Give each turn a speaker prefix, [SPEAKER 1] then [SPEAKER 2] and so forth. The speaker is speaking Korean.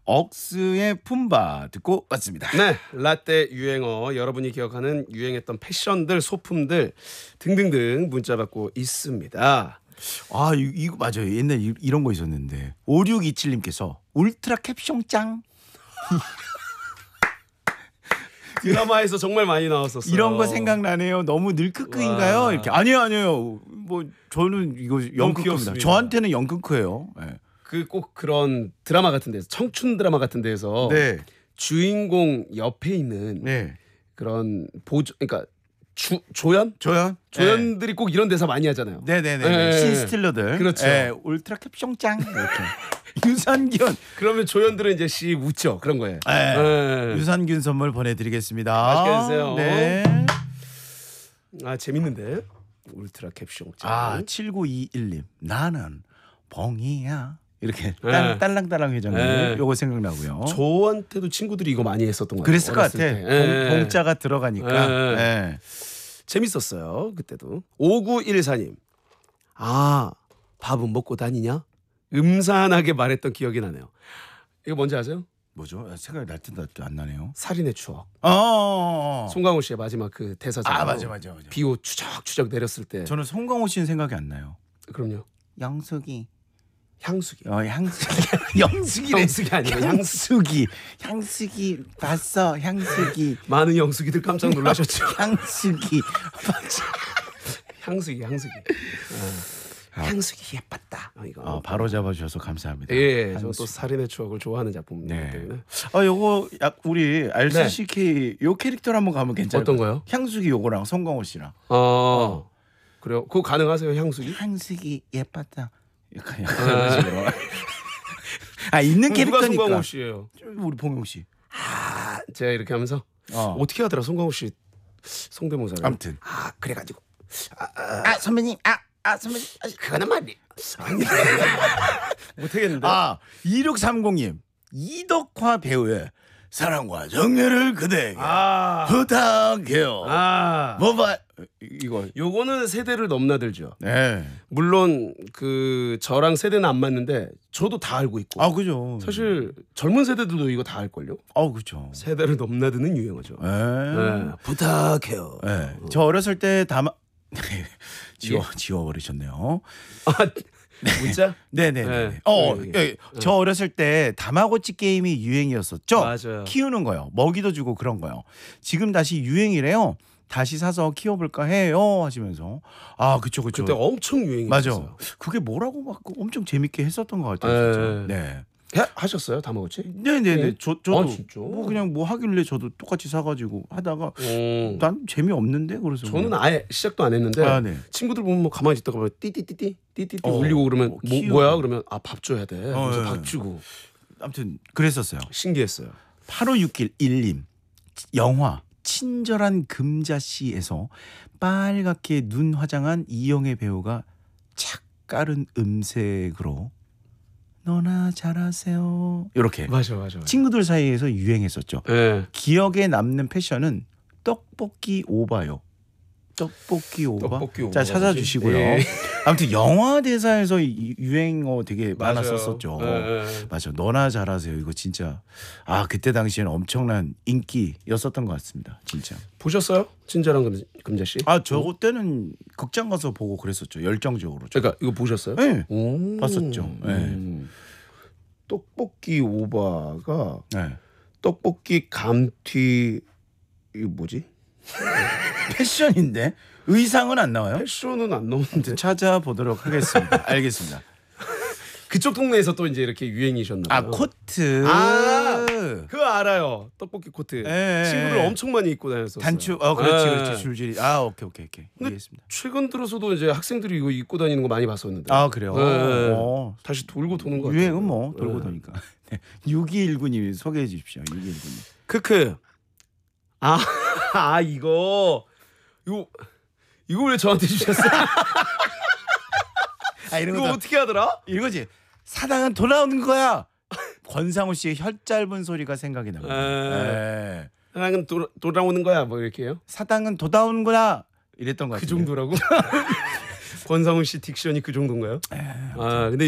[SPEAKER 1] 억스의 품바 듣고 왔습니다.
[SPEAKER 2] 네, 라떼 유행어 여러분이 기억하는 유행했던 패션들, 소품들 등등등 문자 받고 있습니다.
[SPEAKER 1] 아 이거 맞아요. 옛날에 이런 거 있었는데 5627님께서 울트라 캡숑 짱
[SPEAKER 2] 드라마에서 정말 많이 나왔었어요.
[SPEAKER 1] 이런 거 생각나네요. 너무 늘크크인가요?
[SPEAKER 2] 와.
[SPEAKER 1] 이렇게 아니요. 뭐 저는 이거 영크크입니다.
[SPEAKER 2] 귀엽습니다.
[SPEAKER 1] 저한테는 영크크예요. 네.
[SPEAKER 2] 그 꼭 그런 드라마 같은 데서 청춘 드라마 같은 데서
[SPEAKER 1] 네.
[SPEAKER 2] 주인공 옆에 있는
[SPEAKER 1] 네.
[SPEAKER 2] 그런 그러니까 조연?
[SPEAKER 1] 조연?
[SPEAKER 2] 조연들이 꼭 이런 대사 많이 하잖아요.
[SPEAKER 1] 네네네.
[SPEAKER 2] 네.
[SPEAKER 1] 신스틸러들.
[SPEAKER 2] 그렇죠.
[SPEAKER 1] 네. 울트라 캡숑 짱 이렇게. 유산균.
[SPEAKER 2] 그러면 조연들은 이제 씩 웃죠. 그런 거예요.
[SPEAKER 1] 네.
[SPEAKER 2] 네.
[SPEAKER 1] 유산균 선물 보내드리겠습니다.
[SPEAKER 2] 맛있게 드세요.
[SPEAKER 1] 네.
[SPEAKER 2] 아 재밌는데 울트라 캡숑.
[SPEAKER 1] 아 7921님 나는 봉이야. 이렇게
[SPEAKER 2] 네.
[SPEAKER 1] 딸랑딸랑 회장님
[SPEAKER 2] 네.
[SPEAKER 1] 요거 생각나고요.
[SPEAKER 2] 저한테도 친구들이 이거 많이 했었던 것 같아요.
[SPEAKER 1] 그랬을 것 같아.
[SPEAKER 2] 어렸을 때.
[SPEAKER 1] 봉자가 들어가니까.
[SPEAKER 2] 네.
[SPEAKER 1] 네.
[SPEAKER 2] 재밌었어요. 그때도. 5914님. 아 밥은 먹고 다니냐? 음산하게 말했던 기억이 나네요. 이거 뭔지 아세요?
[SPEAKER 1] 뭐죠? 생각이 날 듯 안 나네요.
[SPEAKER 2] 살인의 추억.
[SPEAKER 1] 어.
[SPEAKER 2] 송강호 씨의 마지막 그 대사잖아요.
[SPEAKER 1] 아 맞아.
[SPEAKER 2] 비오 추적추적 내렸을 때.
[SPEAKER 1] 저는 송강호 씨는 생각이 안 나요.
[SPEAKER 2] 그럼요.
[SPEAKER 1] 영숙이.
[SPEAKER 2] 향수기.
[SPEAKER 1] 향수기. 영숙이래.
[SPEAKER 2] 향수기 아니에요.
[SPEAKER 1] 향수기 봤어. 향수기.
[SPEAKER 2] 많은 영숙이들 깜짝 놀라셨죠.
[SPEAKER 1] 향수기.
[SPEAKER 2] 향수기. 향수기 예뻤다. 이거.
[SPEAKER 1] 바로 잡아주셔서 감사합니다.
[SPEAKER 2] 예, 저는 또 살인의 추억을 좋아하는 작품이기
[SPEAKER 1] 네.
[SPEAKER 2] 때문에.
[SPEAKER 1] 요거 우리 RCCK 요 캐릭터로 한번 가면 괜찮을
[SPEAKER 2] 어떤
[SPEAKER 1] 것 같아요.
[SPEAKER 2] 거요?
[SPEAKER 1] 향수기 요거랑 송강호 씨랑.
[SPEAKER 2] 그래요? 그거 가능하세요, 향수기?
[SPEAKER 1] 향수기 예뻤다. 약간 식으로. 있는
[SPEAKER 2] 누가
[SPEAKER 1] 캐릭터니까.
[SPEAKER 2] 송강호 씨예요?
[SPEAKER 1] 우리 봉용 씨.
[SPEAKER 2] 제가 이렇게 하면서 어떻게 하더라 송강호 씨 성대모사를.
[SPEAKER 1] 아무튼.
[SPEAKER 2] 그래가지고
[SPEAKER 1] 선배님. 선배님.
[SPEAKER 2] 그거는 말이 못하겠는데.
[SPEAKER 1] 2630님 이덕화 배우의 사랑과 정열을 그대에게 부탁해요. 뭐봐 이거.
[SPEAKER 2] 요거는 세대를 넘나들죠.
[SPEAKER 1] 네.
[SPEAKER 2] 물론 저랑 세대는 안 맞는데 저도 다 알고 있고.
[SPEAKER 1] 그죠.
[SPEAKER 2] 사실 젊은 세대들도 이거 다 알걸요.
[SPEAKER 1] 그죠.
[SPEAKER 2] 세대를 넘나드는 유행어죠.
[SPEAKER 1] 네.
[SPEAKER 2] 부탁해요.
[SPEAKER 1] 네. 저 어렸을 때 지워버리셨네요.
[SPEAKER 2] 문자?
[SPEAKER 1] 네네.
[SPEAKER 2] 네.
[SPEAKER 1] 저 어렸을 때 다마고치 게임이 유행이었었죠.
[SPEAKER 2] 맞아요.
[SPEAKER 1] 키우는 거요. 먹이도 주고 그런 거요. 지금 다시 유행이래요. 다시 사서 키워볼까 해요 하시면서. 그쵸.
[SPEAKER 2] 그때 엄청 유행이었어요.
[SPEAKER 1] 맞아. 그게 뭐라고 막 엄청 재밌게 했었던 것 같아요. 진짜. 네.
[SPEAKER 2] 하셨어요 다마고치?
[SPEAKER 1] 네네네. 저도
[SPEAKER 2] 진짜?
[SPEAKER 1] 그냥 하길래 저도 똑같이 사가지고 하다가 난 재미 없는데 그래서.
[SPEAKER 2] 저는 아예 시작도 안 했는데
[SPEAKER 1] 네.
[SPEAKER 2] 친구들 보면 가만히 있다가 막 띠띠띠띠 울리고 그러면 뭐야 그러면 밥 줘야 돼. 그래서 밥 주고.
[SPEAKER 1] 아무튼 그랬었어요.
[SPEAKER 2] 신기했어요.
[SPEAKER 1] 8561님 영화 친절한 금자씨에서 빨갛게 눈 화장한 이영애 배우가 착깔은 음색으로 너나 잘하세요 이렇게
[SPEAKER 2] 맞아.
[SPEAKER 1] 친구들 사이에서 유행했었죠.
[SPEAKER 2] 네.
[SPEAKER 1] 기억에 남는 패션은 떡볶이 오바요. 떡볶이 오바. 자 찾아주시고요.
[SPEAKER 2] 네.
[SPEAKER 1] 아무튼 영화 대사에서 유행어 되게
[SPEAKER 2] 맞아요.
[SPEAKER 1] 많았었죠.
[SPEAKER 2] 네.
[SPEAKER 1] 맞아. 너나 잘하세요. 이거 진짜 그때 당시에는 엄청난 인기였었던 것 같습니다. 진짜.
[SPEAKER 2] 보셨어요? 친절한 금자씨?
[SPEAKER 1] 저 때는 극장 가서 보고 그랬었죠. 열정적으로.
[SPEAKER 2] 그러니까 이거 보셨어요?
[SPEAKER 1] 네. 봤었죠. 네.
[SPEAKER 2] 떡볶이 오바가
[SPEAKER 1] 네.
[SPEAKER 2] 떡볶이 감튀 이거 뭐지?
[SPEAKER 1] 패션인데 의상은 안 나와요?
[SPEAKER 2] 패션은 안 나오는데
[SPEAKER 1] 찾아보도록 하겠습니다. 알겠습니다.
[SPEAKER 2] 그쪽 동네에서 또 이제 이렇게 유행이셨나 봐요.
[SPEAKER 1] 코트.
[SPEAKER 2] 그거 알아요. 떡볶이 코트.
[SPEAKER 1] 예.
[SPEAKER 2] 친구들 엄청 많이 입고 다녔었어요.
[SPEAKER 1] 단추. 그렇지. 줄줄이. 오케이. 이해했습니다.
[SPEAKER 2] 최근 들어서도 이제 학생들이 이거 입고 다니는 거 많이 봤었는데.
[SPEAKER 1] 그래요.
[SPEAKER 2] 네. 다시 돌고 도는 거 같아요.
[SPEAKER 1] 유행은 돌고 도니까. 6219님 소개해 주십시오. 6219님.
[SPEAKER 2] 크크. 이거 왜 저한테 주셨어요?
[SPEAKER 1] 이런
[SPEAKER 2] 이거
[SPEAKER 1] 거
[SPEAKER 2] 어떻게 하더라?
[SPEAKER 1] 이거지. 사당은 돌아오는 거야. 권상우 씨의 혀 짧은 소리가 생각이 납니다.
[SPEAKER 2] 사랑은 돌아오는 거야. 뭐 이렇게요?
[SPEAKER 1] 사당은 돌아오는 거야. 이랬던 것 같아요.
[SPEAKER 2] 그 정도라고? 권상우 씨 딕션이 그 정도인가요? 근데